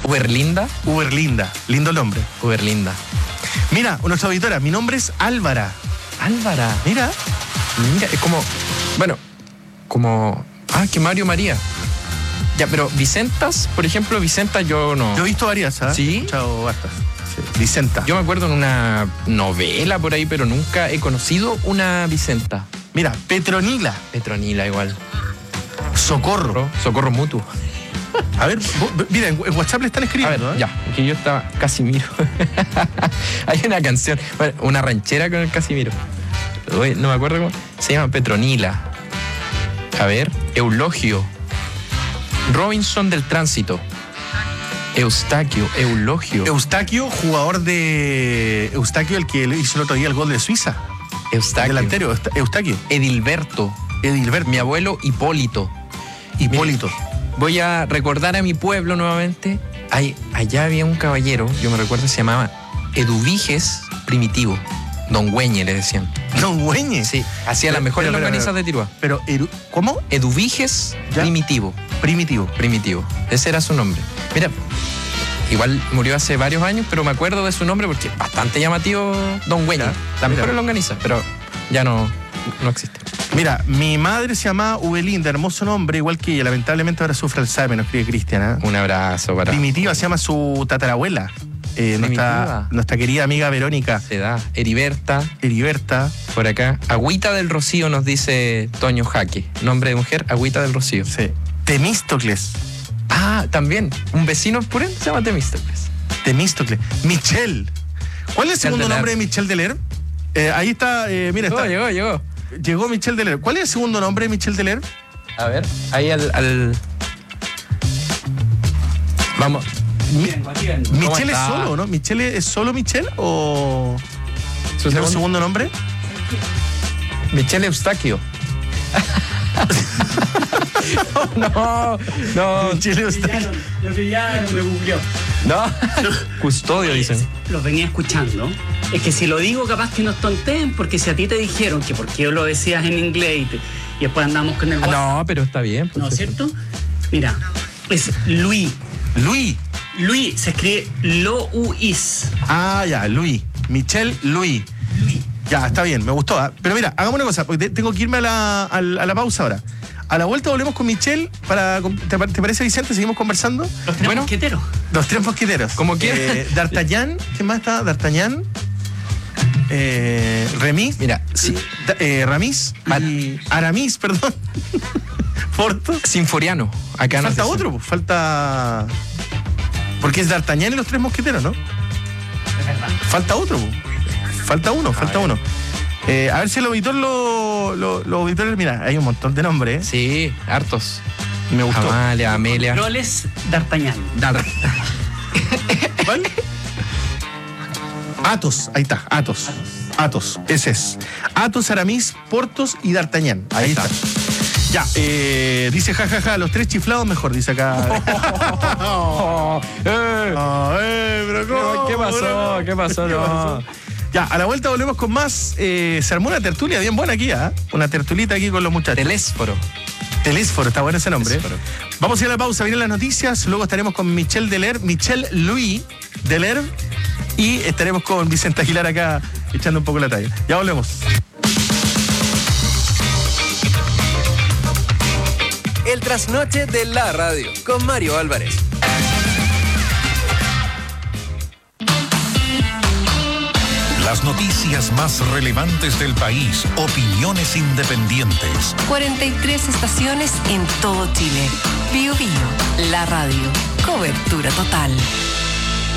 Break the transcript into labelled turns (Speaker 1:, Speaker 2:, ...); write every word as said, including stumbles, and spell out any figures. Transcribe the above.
Speaker 1: Uberlinda.
Speaker 2: Uberlinda, lindo nombre.
Speaker 1: Uberlinda.
Speaker 2: Mira, nuestra auditora, mi nombre es Álvara.
Speaker 1: Álvara.
Speaker 2: Mira.
Speaker 1: Mira, es como, bueno, como, ah, que Mario María. Ya, pero Vicentas, por ejemplo, Vicenta yo no.
Speaker 2: Yo he visto varias, ¿ah?
Speaker 1: ¿Sí?
Speaker 2: He escuchado bastas. Sí. Vicenta.
Speaker 1: Yo me acuerdo en una novela por ahí, pero nunca he conocido una Vicenta.
Speaker 2: Mira, Petronila.
Speaker 1: Petronila igual.
Speaker 2: Socorro.
Speaker 1: Socorro mutuo.
Speaker 2: A ver, vos, mira, en WhatsApp le están escribiendo.
Speaker 1: A ver,
Speaker 2: ¿eh?
Speaker 1: ya, que yo estaba Casimiro. Hay una canción, bueno, una ranchera con el Casimiro. Uy, no me acuerdo cómo. Se llama Petronila. A ver, Eulogio. Robinson del Tránsito. Eustaquio, Eulogio.
Speaker 2: Eustaquio, jugador de. Eustaquio, el que hizo el otro día el gol de Suiza.
Speaker 1: Eustaquio.
Speaker 2: Delantero, Eustaquio.
Speaker 1: Edilberto.
Speaker 2: Edilberto.
Speaker 1: Mi abuelo Hipólito.
Speaker 2: Hipólito.
Speaker 1: Mira, voy a recordar a mi pueblo nuevamente. Hay, allá había un caballero, yo me recuerdo, se llamaba Eduviges Primitivo. Don Güeñe le decían.
Speaker 2: ¿Don Güeñe?
Speaker 1: Sí, hacía las mejores longanizas de Tirúa.
Speaker 2: Pero, ¿cómo?
Speaker 1: Eduviges
Speaker 2: ¿Ya?
Speaker 1: Primitivo.
Speaker 2: Primitivo.
Speaker 1: Primitivo. Ese era su nombre. Mira, igual murió hace varios años, pero me acuerdo de su nombre porque es bastante llamativo Don Güeñe. Las mejores longanizas, pero ya no, no existe.
Speaker 2: Mira, mi madre se llamaba Ubelinda, hermoso nombre, igual que ella. Lamentablemente ahora sufre Alzheimer, nos escribe Cristian. ¿eh?
Speaker 1: Un abrazo para...
Speaker 2: Primitiva se llama su tatarabuela. Eh, nuestra, nuestra querida amiga Verónica.
Speaker 1: Se da. Heriberta.
Speaker 2: Heriberta.
Speaker 1: Por acá. Agüita del Rocío nos dice Toño Jaque. Nombre de mujer, Agüita del Rocío.
Speaker 2: Sí. Temístocles.
Speaker 1: Ah, también. Un vecino por él se llama Temístocles.
Speaker 2: Temístocles. Michelle. ¿Cuál es el segundo
Speaker 1: Deler.
Speaker 2: nombre de Michelle Deler? Eh, ahí está, eh, mira,
Speaker 1: Llegó,
Speaker 2: está.
Speaker 1: llegó, llegó.
Speaker 2: Llegó Michelle Deler. ¿Cuál es el segundo nombre de Michelle Deler?
Speaker 1: A ver, ahí al... al... Vamos.
Speaker 2: Mi... Michelle es
Speaker 1: está?
Speaker 2: solo, ¿no? ¿Michelle es solo Michelle o
Speaker 1: ¿Su
Speaker 2: ¿tiene un
Speaker 1: segundo?
Speaker 2: segundo nombre?
Speaker 1: Michelle Eustaquio. no, no.
Speaker 2: Michelle Eustaquio.
Speaker 3: Lo pillaron, me googleó.
Speaker 1: No. Custodio, dicen.
Speaker 3: Los venía escuchando. Es que si lo digo, capaz que nos tonteen, porque si a ti te dijeron que por qué lo decías en inglés y, te, y después andamos con el
Speaker 1: Ah,
Speaker 3: WhatsApp.
Speaker 1: no, pero está bien.
Speaker 3: ¿No es cierto? Mira, es Luis.
Speaker 2: Luis.
Speaker 3: Luis se escribe Louis.
Speaker 2: Ah, ya, Luis. Michelle Luis.
Speaker 3: Luis.
Speaker 2: Ya, está bien, me gustó. ¿eh? Pero mira, hagamos una cosa, porque te- tengo que irme a la, a la- a la pausa ahora. A la vuelta volvemos con Michelle. Para, ¿te, pa- te parece, Vicente? ¿Seguimos conversando?
Speaker 3: Los tres
Speaker 1: Bueno.
Speaker 3: mosqueteros.
Speaker 2: Los tres mosqueteros.
Speaker 1: Como quieras.
Speaker 2: Eh, D'Artagnan, ¿qué más está? D'Artagnan. Eh, Remis.
Speaker 1: Mira, sí.
Speaker 2: Da- eh, Ramis. Y Aramis, perdón. Porto.
Speaker 1: Sinforiano. Acá nos
Speaker 2: Falta
Speaker 1: dicen.
Speaker 2: otro, pues, falta. Porque es D'Artagnan y los tres mosqueteros, ¿no? Falta otro, pues. Falta uno, falta
Speaker 1: ver.
Speaker 2: uno. Eh, a ver si el auditor lo, lo, los auditores. Mira, hay un montón de nombres, ¿eh?
Speaker 1: Sí, hartos.
Speaker 2: Me gustó.
Speaker 1: Amalia, Amelia.
Speaker 3: Roles D'Artagnan.
Speaker 1: Dar.
Speaker 2: ¿Cuál? Athos, ahí está, Athos. Athos, ese es. Athos, Aramis, Portos y D'Artagnan. Ahí,
Speaker 1: Ahí
Speaker 2: está.
Speaker 1: está.
Speaker 2: Ya, eh, dice jajaja, ja, ja, los tres chiflados mejor, dice acá.
Speaker 1: Oh, eh.
Speaker 2: Ah, eh, pero ¿cómo?
Speaker 1: ¿Qué pasó? ¿Qué pasó? No.
Speaker 2: Ya, a la vuelta volvemos con más. Eh, se armó una tertulia bien buena aquí, ¿ah? Una tertulita aquí con los muchachos.
Speaker 1: Telésforo.
Speaker 2: Telésforo, está bueno ese nombre.
Speaker 1: Telésforo.
Speaker 2: Vamos a ir a la pausa, vienen las noticias, luego estaremos con Michelle Deler, Michelle Louis Deler, y estaremos con Vicente Aguilar acá echando un poco la talla. Ya volvemos.
Speaker 4: El trasnoche de la radio con Mario Álvarez.
Speaker 5: Las noticias más relevantes del país, opiniones independientes.
Speaker 6: cuarenta y tres estaciones en todo Chile. Bio Bio, la radio. Cobertura total.